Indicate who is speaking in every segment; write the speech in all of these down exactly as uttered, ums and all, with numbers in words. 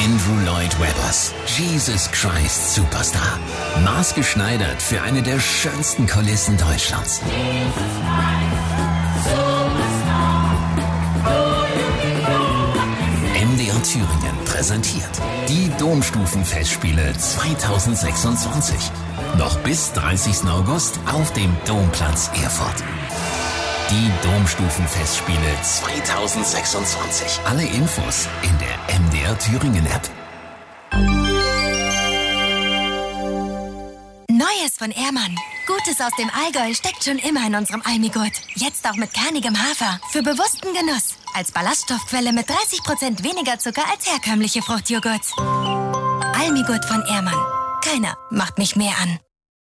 Speaker 1: Andrew Lloyd Webbers Jesus Christ Superstar. Maßgeschneidert für eine der schönsten Kulissen Deutschlands. M D R Thüringen präsentiert die Domstufenfestspiele zweitausendsechsundzwanzig. Noch bis dreißigsten August auf dem Domplatz Erfurt. Die Domstufenfestspiele zweitausendsechsundzwanzig. Alle Infos in der M D R Thüringen App.
Speaker 2: Neues von Ehrmann. Gutes aus dem Allgäu steckt schon immer in unserem Almigurt. Jetzt auch mit kernigem Hafer. Für bewussten Genuss. Als Ballaststoffquelle mit dreißig Prozent weniger Zucker als herkömmliche Fruchtjoghurts. Almigurt von Ehrmann. Keiner macht mich mehr an.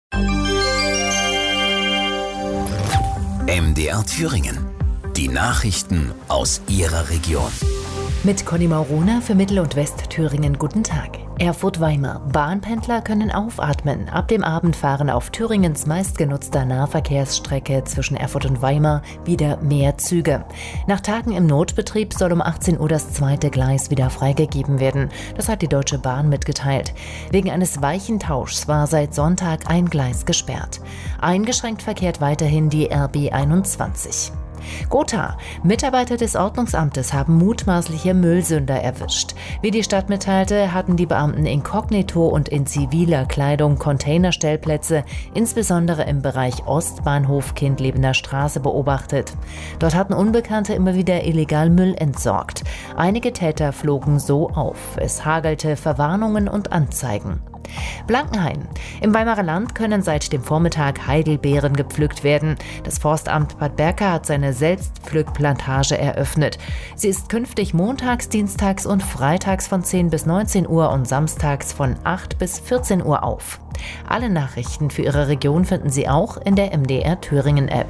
Speaker 1: M D R Thüringen. Die Nachrichten aus Ihrer Region.
Speaker 3: Mit Conny Maurona für Mittel- und Westthüringen. Guten Tag. Erfurt-Weimar. Bahnpendler können aufatmen. Ab dem Abend fahren auf Thüringens meistgenutzter Nahverkehrsstrecke zwischen Erfurt und Weimar wieder mehr Züge. Nach Tagen im Notbetrieb soll um achtzehn Uhr das zweite Gleis wieder freigegeben werden. Das hat die Deutsche Bahn mitgeteilt. Wegen eines Weichentauschs war seit Sonntag ein Gleis gesperrt. Eingeschränkt verkehrt weiterhin die R B einundzwanzig. Gotha. Mitarbeiter des Ordnungsamtes haben mutmaßliche Müllsünder erwischt. Wie die Stadt mitteilte, hatten die Beamten inkognito und in ziviler Kleidung Containerstellplätze, insbesondere im Bereich Ostbahnhof Kindlebener Straße, beobachtet. Dort hatten Unbekannte immer wieder illegal Müll entsorgt. Einige Täter flogen so auf. Es hagelte Verwarnungen und Anzeigen. Blankenhain. Im Weimarer Land können seit dem Vormittag Heidelbeeren gepflückt werden. Das Forstamt Bad Berka hat seine Selbstpflückplantage eröffnet. Sie ist künftig montags, dienstags und freitags von zehn bis neunzehn Uhr und samstags von acht bis vierzehn Uhr auf. Alle Nachrichten für Ihre Region finden Sie auch in der M D R Thüringen App.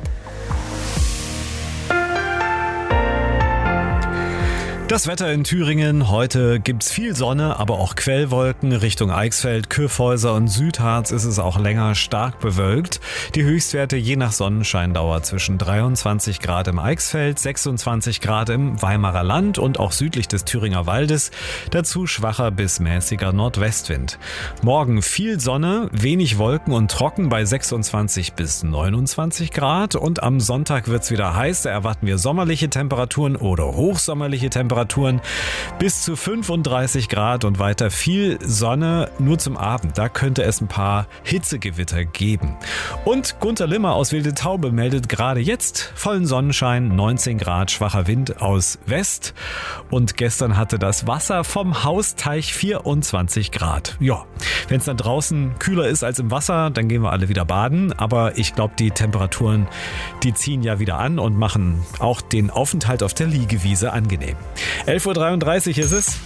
Speaker 4: Das Wetter in Thüringen. Heute gibt's viel Sonne, aber auch Quellwolken. Richtung Eichsfeld, Kyffhäuser und Südharz ist es auch länger stark bewölkt. Die Höchstwerte je nach Sonnenscheindauer zwischen dreiundzwanzig Grad im Eichsfeld, sechsundzwanzig Grad im Weimarer Land und auch südlich des Thüringer Waldes. Dazu schwacher bis mäßiger Nordwestwind. Morgen viel Sonne, wenig Wolken und trocken bei sechsundzwanzig bis neunundzwanzig Grad. Und am Sonntag wird's wieder heiß. Da erwarten wir sommerliche Temperaturen oder hochsommerliche Temperaturen. Temperaturen bis zu fünfunddreißig Grad und weiter viel Sonne, nur zum Abend. Da könnte es ein paar Hitzegewitter geben. Und Gunter Limmer aus Wilde Taube meldet gerade jetzt vollen Sonnenschein, neunzehn Grad, schwacher Wind aus West. Und gestern hatte das Wasser vom Hausteich vierundzwanzig Grad. Ja, wenn es dann draußen kühler ist als im Wasser, dann gehen wir alle wieder baden. Aber ich glaube, die Temperaturen, die ziehen ja wieder an und machen auch den Aufenthalt auf der Liegewiese angenehm. elf Uhr dreiunddreißig ist es.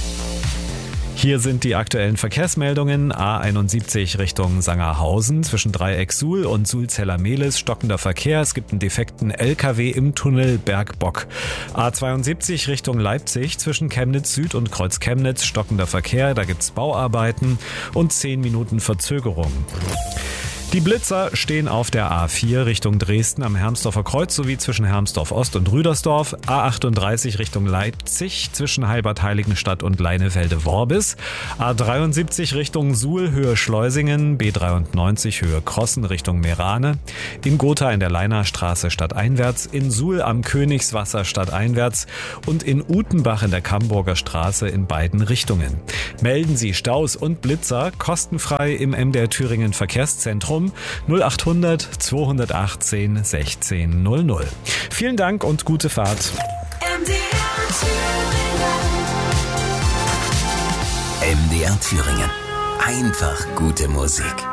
Speaker 4: Hier sind die aktuellen Verkehrsmeldungen. A einundsiebzig Richtung Sangerhausen zwischen Dreieck Suhl und Suhl-Zeller-Mehlis stockender Verkehr. Es gibt einen defekten L K W im Tunnel Bergbock. A zweiundsiebzig Richtung Leipzig zwischen Chemnitz Süd und Kreuz Chemnitz stockender Verkehr. Da gibt's Bauarbeiten und zehn Minuten Verzögerung. Die Blitzer stehen auf der A vier Richtung Dresden am Hermsdorfer Kreuz sowie zwischen Hermsdorf Ost und Rüdersdorf, A achtunddreißig Richtung Leipzig zwischen Heilbad-Heiligenstadt und Leinefelde-Worbis, A dreiundsiebzig Richtung Suhl Höhe Schleusingen, B dreiundneunzig Höhe Krossen Richtung Meerane, in Gotha in der Leinerstraße stadteinwärts, in Suhl am Königswasser stadteinwärts und in Utenbach in der Kamburger Straße in beiden Richtungen. Melden Sie Staus und Blitzer kostenfrei im M D R Thüringen Verkehrszentrum null achthundert zweihundertachtzehn sechzehn null null. Vielen Dank und gute Fahrt.
Speaker 1: M D R Thüringen. M D R Thüringen. Einfach gute Musik.